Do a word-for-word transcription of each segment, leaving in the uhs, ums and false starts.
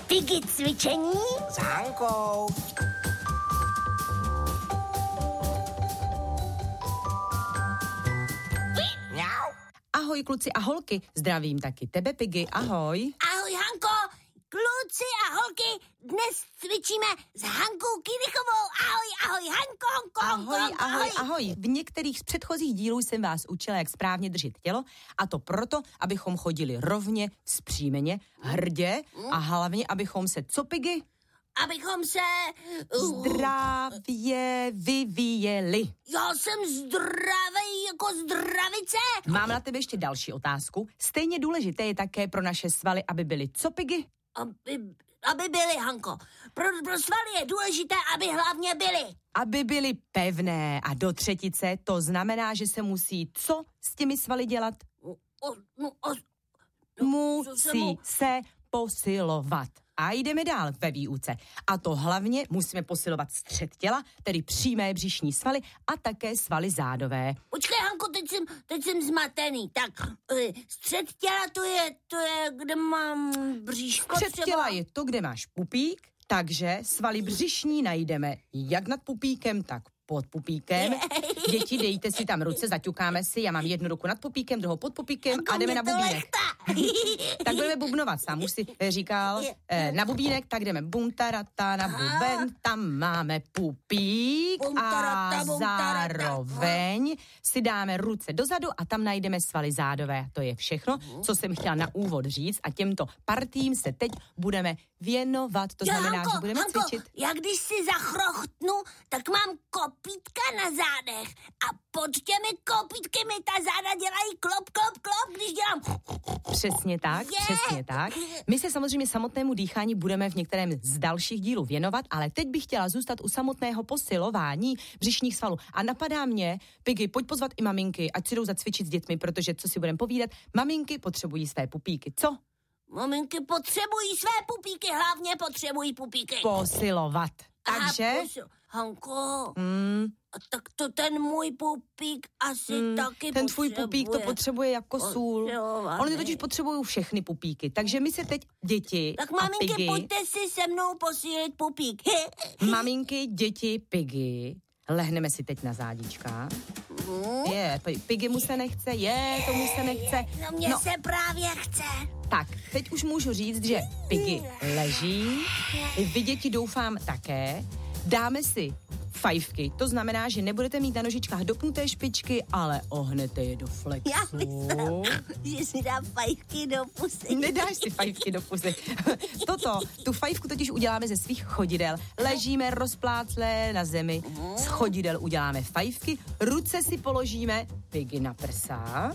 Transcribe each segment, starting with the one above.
Piggy cvičení s Hankou. Mňau. Ahoj kluci a holky, zdravím taky tebe, Piggy, ahoj. Ahoj, Hanko. Kluci a holky, dnes cvičíme s Hankou Kirichovou. Ahoj, ahoj, Hanko, Hanko, Hanko, Ahoj, Hanko, ahoj, ahoj. V některých z předchozích dílů jsem vás učila, jak správně držet tělo, a to proto, abychom chodili rovně, vzpřímeně, hrdě a hlavně, abychom se, co, Piggy? Abychom se... Uh, Zdravě vyvíjeli. Já jsem zdravej jako zdravice. Mám na tebe ještě další otázku. Stejně důležité je také pro naše svaly, aby byly, co, Piggy? Aby, aby byly, Hanko. Pro, pro svaly je důležité, aby hlavně byly. Aby byly pevné a do třetice, to znamená, že se musí co s těmi svaly dělat? O, no, o, Musí se posilovat. A jdeme dál ve výuce. A to hlavně musíme posilovat střed těla, tedy přímé břišní svaly a také svaly zádové. Počkej, Hanko, teď jsem, teď jsem zmatený. Tak, střed těla to je, to je, kde mám bříško Střed třeba. těla je to, kde máš pupík, takže svaly břišní najdeme jak nad pupíkem, tak pod pupíkem. Děti, dejte si tam ruce, zaťukáme si, já mám jednu ruku nad pupíkem, druhou pod pupíkem a jdeme na bubínek. Tak budeme bubnovat, sám už si říkal, eh, na bubínek, tak jdeme bumtarata na buben, tam máme pupík a zároveň si dáme ruce dozadu a tam najdeme svaly zádové. To je všechno, co jsem chtěla na úvod říct a těmto partím se teď budeme věnovat, to znamená, Hanko, že budeme Hanko, cvičit. já když si zachrochtnu, tak mám kopítka na zádech a pod těmi kopítky mi ta záda dělají klop, klop, klop, když dělám... Přesně tak, Je. přesně tak. My se samozřejmě samotnému dýchání budeme v některém z dalších dílů věnovat, ale teď bych chtěla zůstat u samotného posilování břišních svalů. A napadá mě, Piggy, pojď pozvat i maminky, ať si jdou zacvičit s dětmi, protože co si budeme povídat, maminky potřebují své pupíky. Co? Maminky potřebují své pupíky, hlavně potřebují pupíky. Posilovat. Takže... Aha, posil... Hanko, Mm, a tak to ten můj pupík asi mm, taky ten tvůj potřebuje. pupík to potřebuje jako sůl. Posilovat. Oni totiž potřebují všechny pupíky. Takže my se teď, děti Tak a maminky, Piggy, pojďte si se mnou posílit pupík. maminky, děti, Piggy, lehneme si teď na zádička. Je, Piggy mu se nechce, je, tomu se nechce. No mně No, se právě chce. tak, teď už můžu říct, že Piggy leží, vy děti doufám také, dáme si fajfky, to znamená, že nebudete mít na nožičkách dopnuté špičky, ale ohnete je do flexu. Já myslím, že si dám fajfky do pusy. Nedáš si fajfky do pusy. Toto, tu fajfku totiž uděláme ze svých chodidel. Ležíme rozpláclé na zemi, z chodidel uděláme fajfky, ruce si položíme, Piggy na prsa,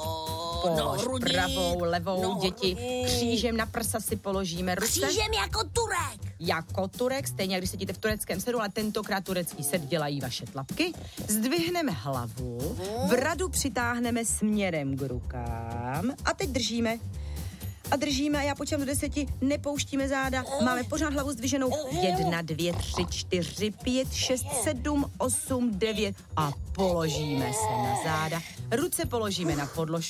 polož hrudi, pravou, levou, no, děti, hrudi. křížem na prsa si položíme ruce. Křížem jako Turek. Jako Turek, stejně jak když sedíte v tureckém sedu, ale tentokrát turecký set dělají vaše tlapky. Zdvihneme hlavu, bradu přitáhneme směrem k rukám a teď držíme. A držíme a já počítám do deseti, nepouštíme záda, máme pořád hlavu zdviženou. Jedna, dvě, tři, čtyři, pět, šest, sedm, osm, devět a položíme se na záda. Ruce položíme na podložku.